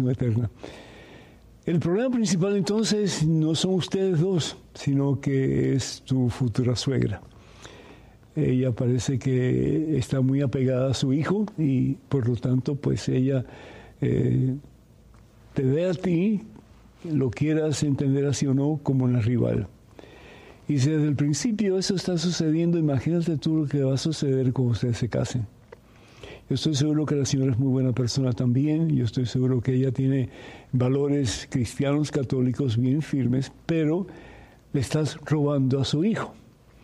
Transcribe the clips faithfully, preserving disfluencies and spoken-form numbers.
condenación eterna. El problema principal entonces no son ustedes dos, sino que es tu futura suegra. Ella parece que está muy apegada a su hijo y por lo tanto pues ella eh, te ve a ti, lo quieras entender así o no, como una rival. Y si desde el principio eso está sucediendo, imagínate tú lo que va a suceder cuando ustedes se casen. Yo estoy seguro que la señora es muy buena persona también. Yo estoy seguro que ella tiene valores cristianos católicos bien firmes, pero le estás robando a su hijo.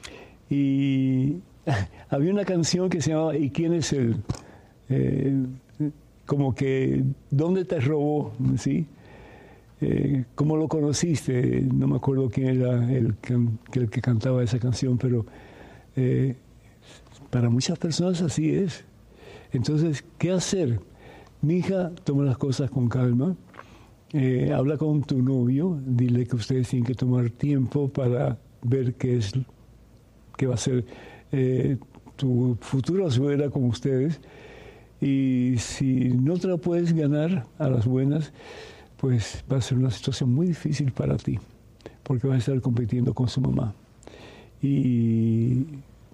Y había una canción que se llamaba ¿Y quién es él? Eh, como que, ¿dónde te robó? ¿Sí? Eh, ¿Cómo lo conociste? No me acuerdo quién era el que, el que cantaba esa canción, pero eh, para muchas personas así es. Entonces, ¿qué hacer? Mi hija, toma las cosas con calma, eh, habla con tu novio, dile que ustedes tienen que tomar tiempo para ver qué es, qué va a ser eh, tu futura suegra con ustedes, y si no te la puedes ganar a las buenas, pues va a ser una situación muy difícil para ti, porque vas a estar compitiendo con su mamá. Y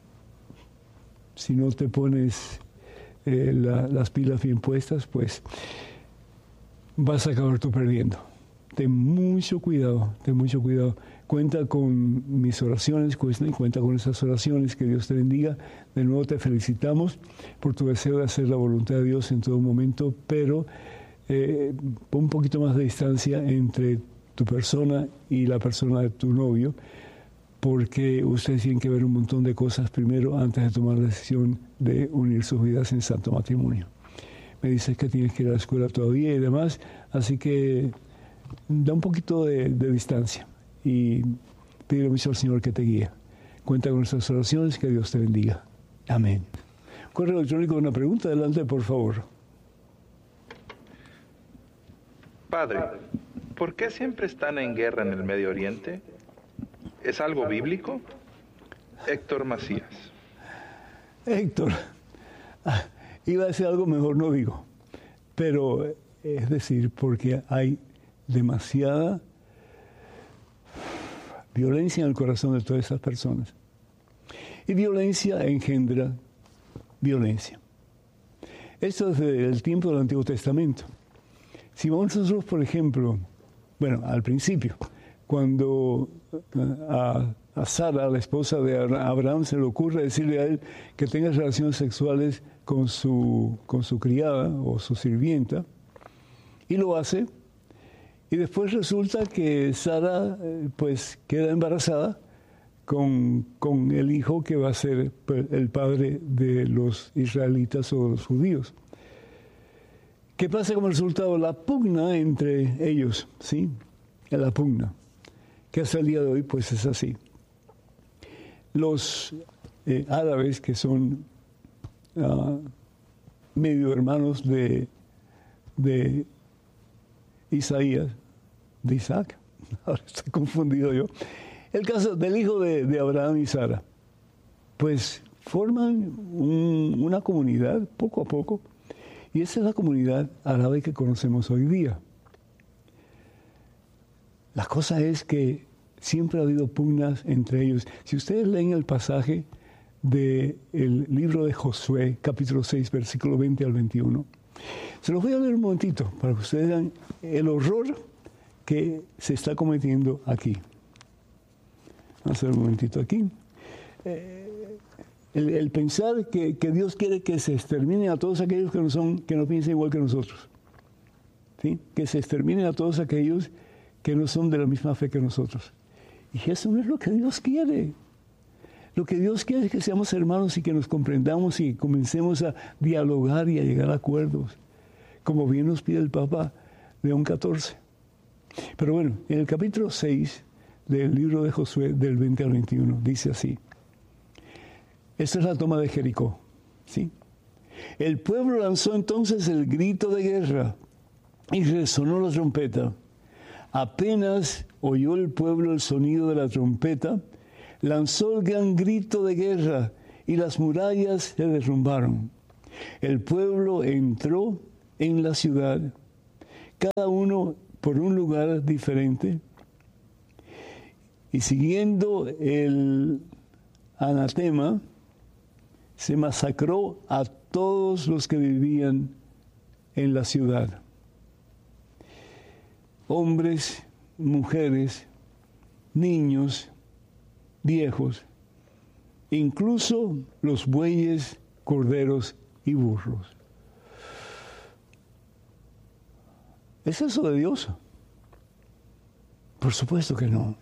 si no te pones Eh, la, las pilas bien puestas, pues vas a acabar tú perdiendo. Ten mucho cuidado, ten mucho cuidado. Cuenta con mis oraciones, cuenta con esas oraciones, que Dios te bendiga. De nuevo te felicitamos por tu deseo de hacer la voluntad de Dios en todo momento, pero eh, pon un poquito más de distancia entre tu persona y la persona de tu novio, porque ustedes tienen que ver un montón de cosas primero antes de tomar la decisión de unir sus vidas en santo matrimonio. Me dices que tienes que ir a la escuela todavía y demás, así que da un poquito de, de distancia y pídele mucho al Señor que te guíe. Cuenta con nuestras oraciones, que Dios te bendiga. Amén. Correo electrónico, una pregunta, adelante por favor. Padre, ¿por qué siempre están en guerra en el Medio Oriente? ¿Es algo bíblico? Héctor Macías. Héctor, ah, iba a decir algo, mejor no digo. Pero, es decir, porque hay demasiada violencia en el corazón de todas esas personas. Y violencia engendra violencia. Esto es desde el tiempo del Antiguo Testamento. Si vamos nosotros, por ejemplo, bueno, al principio, cuando a, a Sara, la esposa de Abraham, se le ocurre decirle a él que tenga relaciones sexuales con su, con su criada o su sirvienta, y lo hace, y después resulta que Sara eh, pues queda embarazada con, con el hijo que va a ser el padre de los israelitas o los judíos. ¿Qué pasa como resultado? La pugna entre ellos, ¿sí? La pugna, que hasta el día de hoy pues es así. Los eh, árabes, que son uh, medio hermanos de, de Isaías, de Isaac, ahora estoy confundido yo, el caso del hijo de, de Abraham y Sara, pues forman un, una comunidad poco a poco, y esa es la comunidad árabe que conocemos hoy día. La cosa es que siempre ha habido pugnas entre ellos. Si ustedes leen el pasaje del libro de Josué, capítulo seis, versículo veinte al veintiuno, se los voy a leer un momentito para que ustedes vean el horror que se está cometiendo aquí. Vamos a ver un momentito aquí. Eh, el, el pensar que, que Dios quiere que se extermine a todos aquellos que no son, que no piensan igual que nosotros. ¿Sí? Que se exterminen a todos aquellos que no son de la misma fe que nosotros. Y eso no es lo que Dios quiere. Lo que Dios quiere es que seamos hermanos y que nos comprendamos y comencemos a dialogar y a llegar a acuerdos, como bien nos pide el Papa León catorce. Pero bueno, en el capítulo seis del libro de Josué, del veinte al veintiuno, dice así. Esta es la toma de Jericó, ¿sí? El pueblo lanzó entonces el grito de guerra y resonó la trompeta. Apenas oyó el pueblo el sonido de la trompeta, lanzó el gran grito de guerra y las murallas se derrumbaron. El pueblo entró en la ciudad, cada uno por un lugar diferente, y siguiendo el anatema, se masacró a todos los que vivían en la ciudad. Hombres, mujeres, niños, viejos, incluso los bueyes, corderos y burros. ¿Es eso de Dios? Por supuesto que no.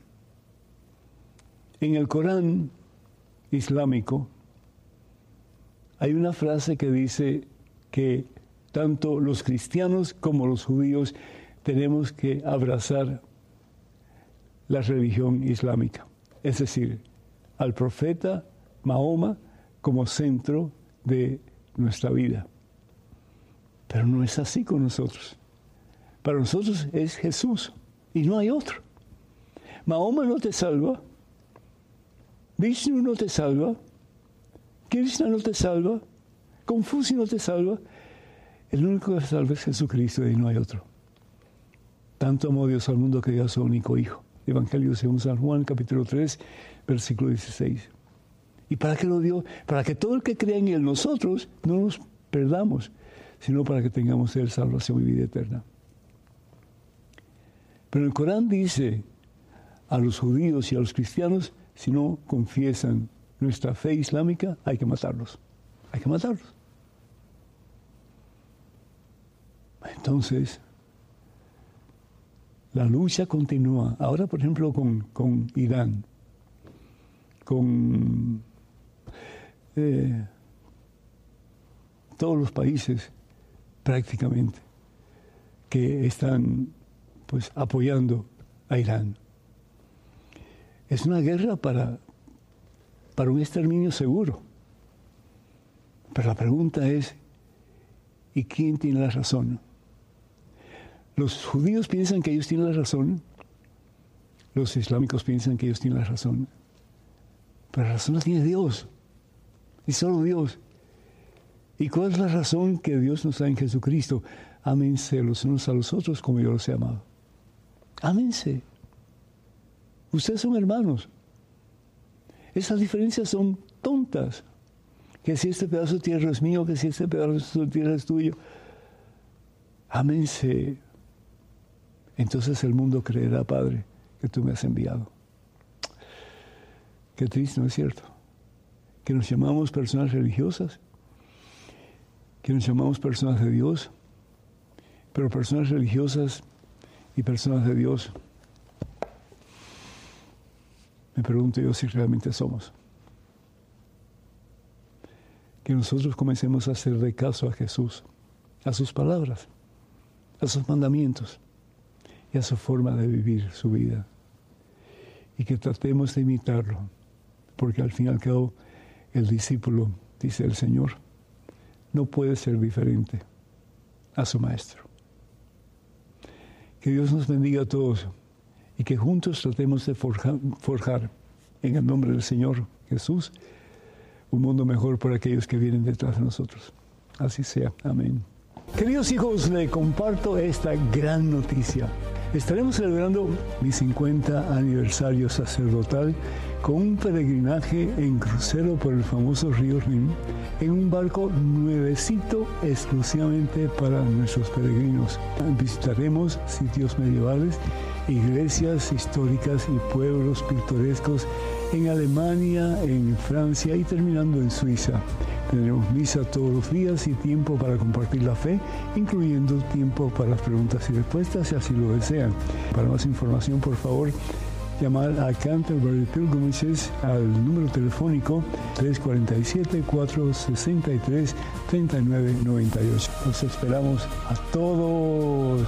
En el Corán islámico hay una frase que dice que tanto los cristianos como los judíos tenemos que abrazar la religión islámica, es decir, al profeta Mahoma como centro de nuestra vida. Pero no es así con nosotros. Para nosotros es Jesús y no hay otro. Mahoma no te salva, Vishnu no te salva, Krishna no te salva, Confucio no te salva. El único que salva es Jesucristo y no hay otro. Tanto amó Dios al mundo que dio a su único Hijo. Evangelio según San Juan, capítulo tres, versículo dieciséis. ¿Y para qué lo dio? Para que todo el que crea en Él, nosotros, no nos perdamos, sino para que tengamos Él salvación y vida eterna. Pero el Corán dice a los judíos y a los cristianos, si no confiesan nuestra fe islámica, hay que matarlos. Hay que matarlos. Entonces, la lucha continúa. Ahora, por ejemplo, con, con Irán, con eh, todos los países prácticamente que están pues apoyando a Irán. Es una guerra para, para un exterminio seguro. Pero la pregunta es, ¿y quién tiene la razón? Los judíos piensan que ellos tienen la razón, los islámicos piensan que ellos tienen la razón, pero la razón la tiene Dios, y solo Dios. ¿Y cuál es la razón que Dios nos da en Jesucristo? Ámense los unos a los otros como yo los he amado. Ámense. Ustedes son hermanos. Esas diferencias son tontas. Que si este pedazo de tierra es mío, que si este pedazo de tierra es tuyo. Ámense. Entonces el mundo creerá, Padre, que tú me has enviado. Qué triste, ¿no es cierto? Que nos llamamos personas religiosas, que nos llamamos personas de Dios, pero personas religiosas y personas de Dios, me pregunto yo si realmente somos. Que nosotros comencemos a hacerle caso a Jesús, a sus palabras, a sus mandamientos y a su forma de vivir su vida. Y que tratemos de imitarlo, porque al fin y al cabo el discípulo, dice el Señor, no puede ser diferente a su maestro. Que Dios nos bendiga a todos y que juntos tratemos de forjar, forjar en el nombre del Señor Jesús un mundo mejor para aquellos que vienen detrás de nosotros. Así sea. Amén. Queridos hijos, les comparto esta gran noticia. Estaremos celebrando mi cincuenta aniversario sacerdotal con un peregrinaje en crucero por el famoso río Rin en un barco nuevecito exclusivamente para nuestros peregrinos. Visitaremos sitios medievales, iglesias históricas y pueblos pintorescos en Alemania, en Francia y terminando en Suiza. Tendremos misa todos los días y tiempo para compartir la fe, incluyendo tiempo para las preguntas y respuestas si así lo desean. Para más información, por favor, llamar a Canterbury Pilgrimages al número telefónico tres cuatro siete, cuatro seis tres, tres nueve nueve ocho. Los esperamos a todos.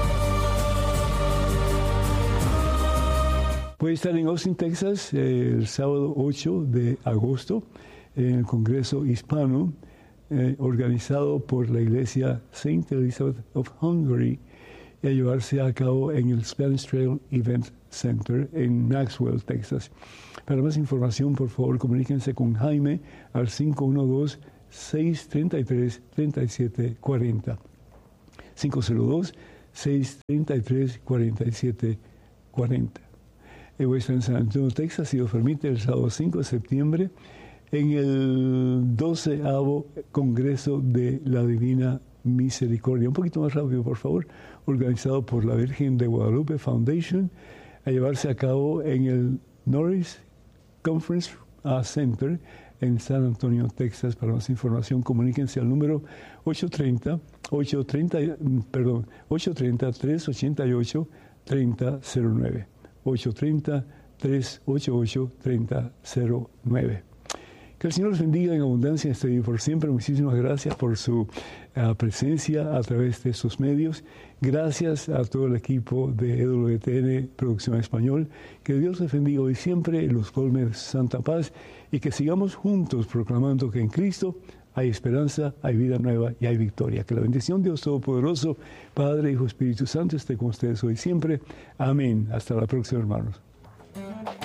Voy a estar en Austin, Texas, eh, el sábado ocho de agosto, en el Congreso Hispano, eh, organizado por la Iglesia Saint Elizabeth of Hungary, y a llevarse a cabo en el Spanish Trail Event Center en Maxwell, Texas. Para más información, por favor, comuníquense con Jaime al cinco uno dos, seis tres tres, tres siete cuatro cero. cinco cero dos, seis tres tres, cuatro siete cuatro cero. Y voy a estar en San Antonio, Texas, si Dios permite, el sábado cinco de septiembre, en el doceavo Congreso de la Divina Misericordia. Un poquito más rápido, por favor. Organizado por la Virgen de Guadalupe Foundation, a llevarse a cabo en el Norris Conference Center en San Antonio, Texas. Para más información, comuníquense al número ocho tres cero, ocho tres cero, perdón, ocho tres cero, tres ocho ocho, tres cero cero nueve. ocho tres cero, tres ocho ocho, tres cero cero nueve. Que el Señor los bendiga en abundancia, estoy por siempre. Muchísimas gracias por su uh, presencia a través de estos medios. Gracias a todo el equipo de E W T N Producción Español. Que Dios les bendiga hoy siempre, los colme de santa paz, y que sigamos juntos proclamando que en Cristo hay esperanza, hay vida nueva y hay victoria. Que la bendición de Dios Todopoderoso, Padre, Hijo, Espíritu Santo, esté con ustedes hoy siempre. Amén. Hasta la próxima, hermanos.